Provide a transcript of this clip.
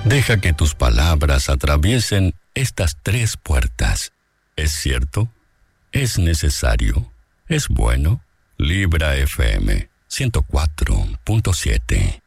Deja que tus palabras atraviesen estas 3 puertas. ¿Es cierto? ¿Es necesario? ¿Es bueno? Libra FM 104.7